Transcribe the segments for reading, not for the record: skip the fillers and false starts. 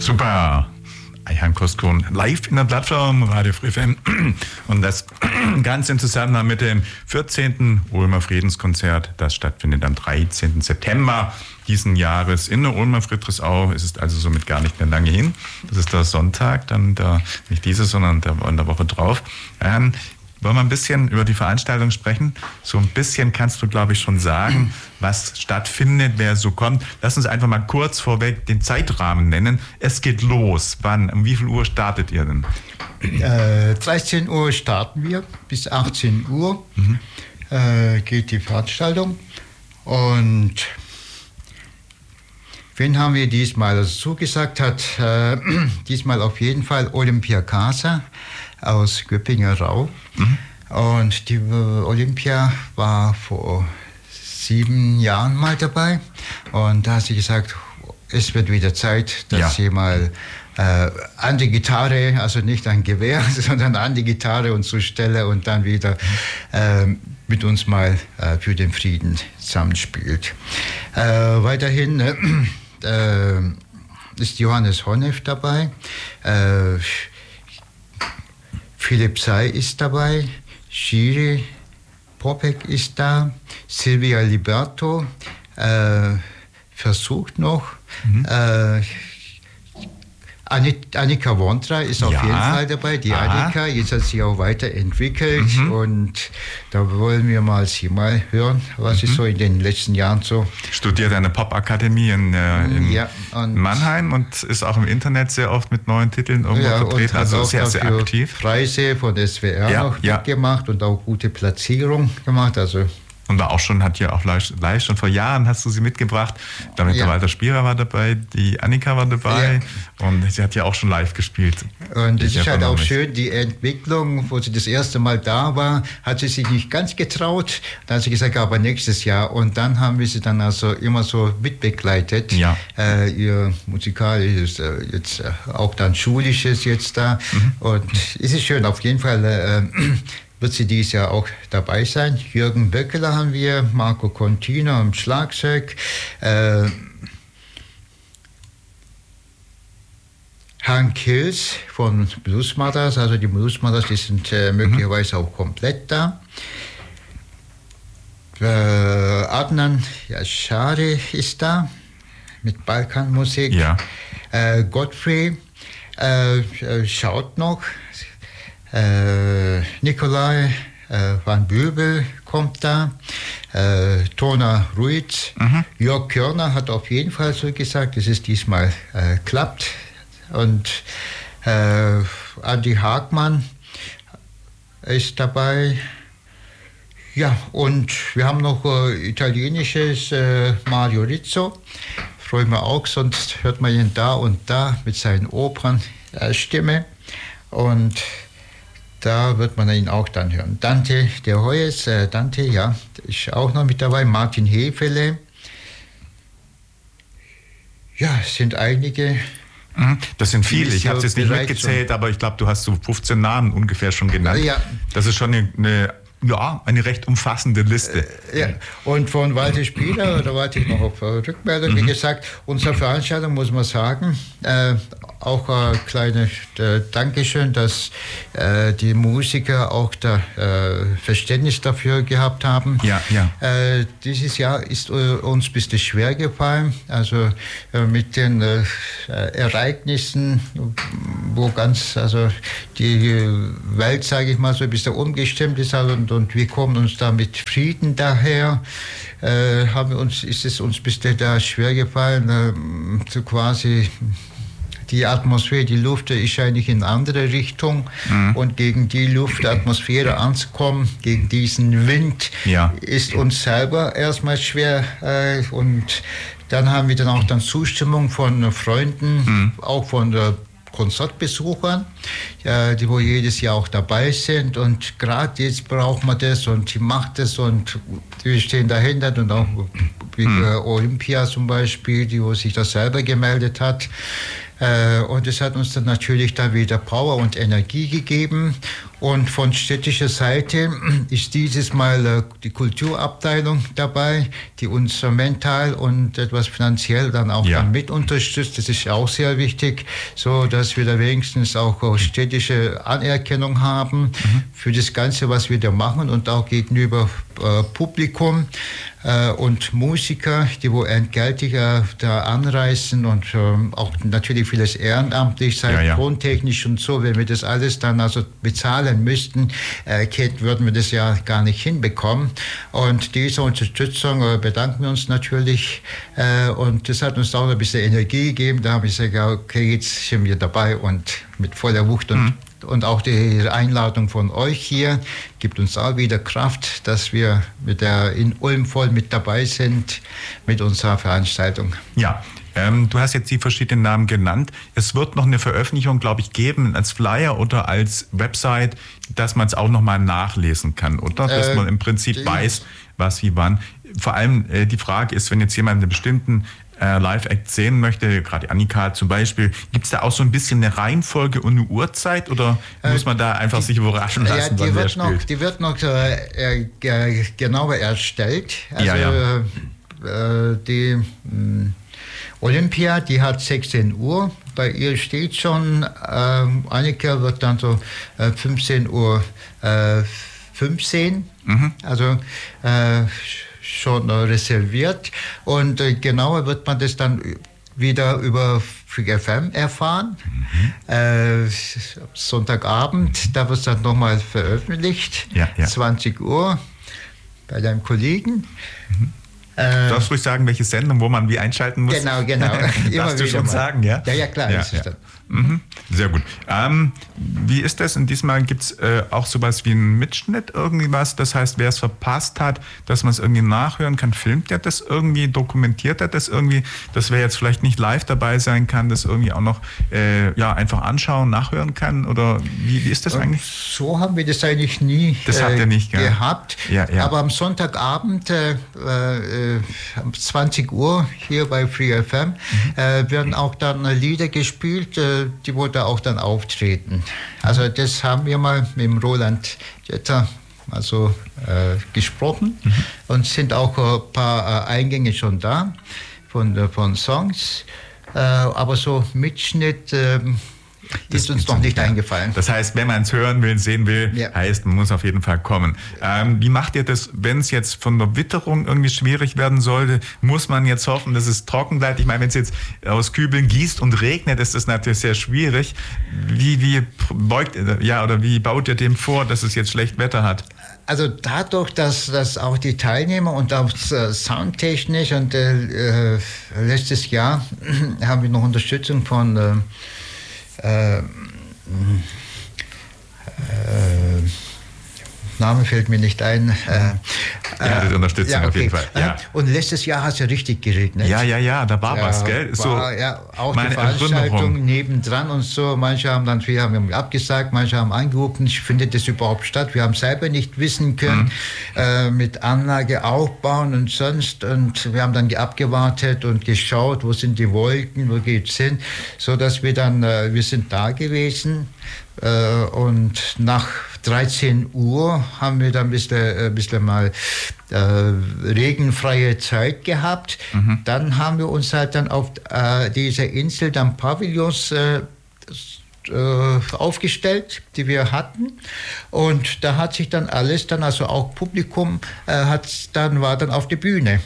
Super. Eihan Kostkron live in der Plattform Radio Free FM und das Ganze im Zusammenhang mit dem 14. Ulmer Friedenskonzert, das stattfindet am 13. September diesen Jahres in der Ulmer Friedrichsau. Es ist also somit gar nicht mehr lange hin. Das ist der Sonntag, dann nicht diese, sondern in der Woche drauf. Wollen wir ein bisschen über die Veranstaltung sprechen? So ein bisschen kannst du, glaube ich, schon sagen, was stattfindet, wer so kommt. Lass uns einfach mal kurz vorweg den Zeitrahmen nennen. Es geht los. Wann? Um wie viel Uhr startet ihr denn? 13 Uhr starten wir. Bis 18 Uhr geht die Veranstaltung. Und wen haben wir diesmal? Also zugesagt hat diesmal auf jeden Fall Olympia Casa aus Göppinger-Rau. Und die Olympia war vor 7 Jahren mal dabei. Und da hat sie gesagt, es wird wieder Zeit, dass sie mal an die Gitarre, also nicht ein Gewehr, sondern an die Gitarre und zur Stelle und dann wieder mit uns mal für den Frieden zusammenspielt. Weiterhin ist Johannes Honnef dabei. Philipp Say ist dabei, Shiri Popek ist da, Silvia Liberto versucht noch, Annika Wondra ist auf jeden Fall dabei. Die Annika, jetzt hat sich auch weiterentwickelt und da wollen wir mal sie mal hören, was sie so in den letzten Jahren so... Studiert an der Popakademie in Mannheim und ist auch im Internet sehr oft mit neuen Titeln vertreten, also sehr, sehr aktiv. Preise von SWR noch mitgemacht und auch gute Platzierung gemacht, also... Und war auch schon, hat hier auch live schon vor Jahren hast du sie mitgebracht. Damit der Walter Spierer war dabei, die Annika war dabei und sie hat ja auch schon live gespielt. Und es ist halt auch schön, die Entwicklung, wo sie das erste Mal da war, hat sie sich nicht ganz getraut. Dann hat sie gesagt, aber nächstes Jahr. Und dann haben wir sie dann also immer so mitbegleitet. Ja. Ihr musikalisches, jetzt auch dann schulisches jetzt da. Und es ist schön, auf jeden Fall... wird sie dieses Jahr auch dabei sein. Jürgen Böckeler haben wir, Marco Contino am Schlagzeug, Hank Hills von Blues Mothers, also die Blues Mothers, die sind möglicherweise auch komplett da. Adnan Yashari ist da mit Balkanmusik. Ja. Godfrey schaut noch. Nikolai van Bübel kommt da, Tona Ruiz, Jörg Körner hat auf jeden Fall so gesagt, dass es diesmal klappt. Und Andi Hagmann ist dabei. Ja, und wir haben noch italienisches Mario Rizzo, freue mich auch, sonst hört man ihn da und da mit seinen Opernstimme. Und da wird man ihn auch dann hören. Dante de Hoyes, Dante, ja, ist auch noch mit dabei. Martin Hefele. Ja, es sind einige. Das sind viele. Ich habe es jetzt nicht mitgezählt, aber ich glaube, du hast so 15 Namen ungefähr schon genannt. Ja. Das ist schon eine recht umfassende Liste. Ja. Und von Walter Spieler, da warte ich noch auf Rückmeldung. Wie gesagt, unsere Veranstaltung, muss man sagen, auch ein kleines Dankeschön, dass die Musiker auch da Verständnis dafür gehabt haben. Ja, ja. Dieses Jahr ist uns ein bisschen schwer gefallen, also mit den Ereignissen, wo also die Welt, sage ich mal, so ein bisschen umgestimmt ist und wir kommen uns da mit Frieden daher. Ist es uns ein bisschen da schwer gefallen, so quasi die Atmosphäre, die Luft ist eigentlich in eine andere Richtung und gegen die Luftatmosphäre anzukommen, gegen diesen Wind, ist uns selber erstmal schwer und dann haben wir dann auch Zustimmung von Freunden, auch von Konzertbesuchern, die wo jedes Jahr auch dabei sind und gerade jetzt braucht man das und die macht das und wir stehen dahinter und auch wie Olympia zum Beispiel, die wo sich das selber gemeldet hat. Und es hat uns dann natürlich dann wieder Power und Energie gegeben. Und von städtischer Seite ist dieses Mal die Kulturabteilung dabei, die uns mental und etwas finanziell dann auch dann mit unterstützt. Das ist auch sehr wichtig, so dass wir da wenigstens auch städtische Anerkennung haben für das Ganze, was wir da machen und auch gegenüber Publikum und Musiker, die wo entgeltlich da anreisen und auch natürlich vieles ehrenamtlich, sei tontechnisch und so. Wenn wir das alles dann also bezahlen müssten, würden wir das ja gar nicht hinbekommen. Und diese Unterstützung bedanken wir uns natürlich und das hat uns auch ein bisschen Energie gegeben. Da habe ich gesagt, okay, jetzt sind wir dabei und mit voller Wucht und auch die Einladung von euch hier gibt uns auch wieder Kraft, dass wir in Ulm voll mit dabei sind mit unserer Veranstaltung. Ja, du hast jetzt die verschiedenen Namen genannt. Es wird noch eine Veröffentlichung, glaube ich, geben als Flyer oder als Website, dass man es auch nochmal nachlesen kann, oder? Dass man im Prinzip weiß, was wie wann. Vor allem die Frage ist, wenn jetzt jemand einen bestimmten Live-Act sehen möchte, gerade Annika zum Beispiel, gibt es da auch so ein bisschen eine Reihenfolge und eine Uhrzeit oder muss man da einfach sich überraschen lassen, wann wer spielt? Die wird noch genauer erstellt. Also die Olympia, die hat 16 Uhr. Bei ihr steht schon, Annika wird dann so 15:15 Uhr, also schon reserviert und genauer wird man das dann wieder über Freak FM erfahren. Sonntagabend, da wird es dann nochmal veröffentlicht, 20 Uhr bei deinem Kollegen. Du darfst ruhig sagen, welche Sendung, wo man wie einschalten muss. Genau. Darfst du schon sagen, ja? Ja, klar. Ja. Sehr gut. Wie ist das? Und diesmal gibt es auch sowas wie einen Mitschnitt, irgendwie was. Das heißt, wer es verpasst hat, dass man es irgendwie nachhören kann, filmt er das irgendwie, dokumentiert er das irgendwie, dass wer jetzt vielleicht nicht live dabei sein kann, das irgendwie auch noch einfach anschauen, nachhören kann? Oder wie ist das eigentlich? So haben wir das eigentlich nie gehabt. Ja. Aber am Sonntagabend um 20 Uhr hier bei Free FM werden auch dann Lieder gespielt, die wurde auch dann auftreten. Also das haben wir mal mit dem Roland Jetter gesprochen und sind auch ein paar Eingänge schon da von Songs, aber so Mitschnitt ist uns noch nicht eingefallen. Das heißt, wenn man es hören will, sehen will, heißt, man muss auf jeden Fall kommen. Wie macht ihr das, wenn es jetzt von der Witterung irgendwie schwierig werden sollte? Muss man jetzt hoffen, dass es trocken bleibt? Ich meine, wenn es jetzt aus Kübeln gießt und regnet, ist das natürlich sehr schwierig. Wie baut ihr dem vor, dass es jetzt schlecht Wetter hat? Also dadurch, dass auch die Teilnehmer und auch soundtechnisch und letztes Jahr haben wir noch Unterstützung von Name fällt mir nicht ein. Die Unterstützung auf jeden Fall. Ja. Und letztes Jahr hat es ja richtig geregnet. Ja, da war was, gell? Auch die Veranstaltung nebendran und so. Manche haben dann abgesagt, manche haben angerufen, findet das überhaupt statt? Wir haben selber nicht wissen können, mit Anlage aufbauen und sonst. Und wir haben dann abgewartet und geschaut, wo sind die Wolken, wo geht's hin, sodass wir dann, wir sind da gewesen und nach 13 Uhr haben wir dann ein bisschen mal regenfreie Zeit gehabt. Dann haben wir uns halt dann auf dieser Insel dann Pavillons aufgestellt, die wir hatten. Und da hat sich dann alles, dann also auch Publikum, war dann auf der Bühne.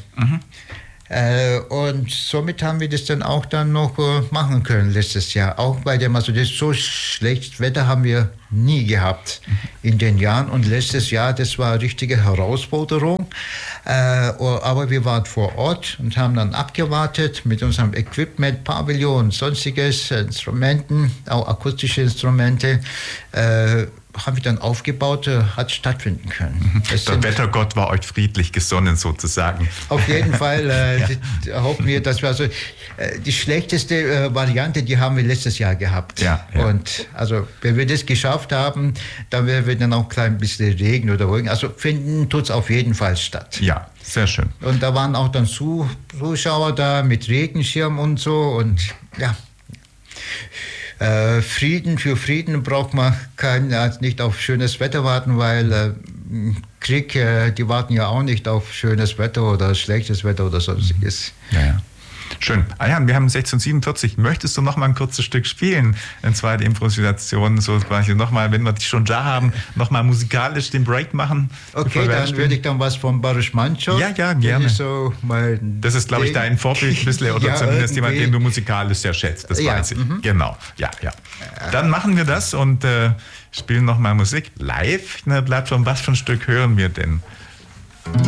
Und somit haben wir das dann auch dann noch machen können letztes Jahr. Auch bei dem, also das so schlechtes Wetter haben wir nie gehabt in den Jahren. Und letztes Jahr, das war eine richtige Herausforderung. Aber wir waren vor Ort und haben dann abgewartet mit unserem Equipment, Pavillon und sonstiges, Instrumenten, auch akustische Instrumente, haben wir dann aufgebaut, hat stattfinden können. Der Wettergott war euch friedlich gesonnen sozusagen. Auf jeden Fall hoffen wir, dass wir die schlechteste Variante, die haben wir letztes Jahr gehabt. Ja. Und also wenn wir das geschafft haben, dann werden wir dann auch ein klein bisschen Regen oder Regen. Also finden tut es auf jeden Fall statt. Ja, sehr schön. Und da waren auch dann Zuschauer da mit Regenschirm und so und ja. Für Frieden braucht man nicht auf schönes Wetter warten, weil Krieg, die warten ja auch nicht auf schönes Wetter oder schlechtes Wetter oder sonstiges. Ja. Schön. Ayhan, wir haben 16:47. Möchtest du noch mal ein kurzes Stück spielen? Eine zweite Improvisation, so quasi nochmal, wenn wir dich schon da haben, nochmal musikalisch den Break machen? Okay, dann würde ich dann was von Boris Manchot. Ja, gerne. So das ist, glaube ich, dein Vorbild ein bisschen, oder zumindest jemand, den du musikalisch sehr schätzt, das weiß ich. Genau, ja. Dann machen wir das und spielen nochmal Musik live in der Plattform. Was für ein Stück hören wir denn?